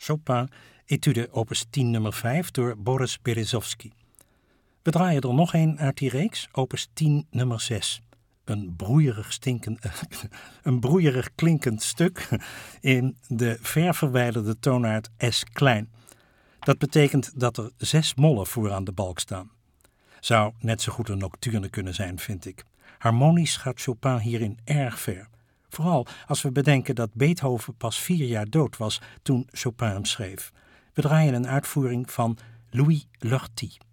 Chopin, etude opus 10 nummer 5 door Boris Berezovsky. We draaien er nog een uit die reeks, opus 10 nummer 6. Een broeierig klinkend stuk in de ver verwijderde toonaard S klein. Dat betekent dat er 6 mollen voor aan de balk staan. Zou net zo goed een nocturne kunnen zijn, vind ik. Harmonisch gaat Chopin hierin erg ver. Vooral als we bedenken dat Beethoven pas 4 jaar dood was toen Chopin hem schreef. We draaien een uitvoering van Louis Lortie.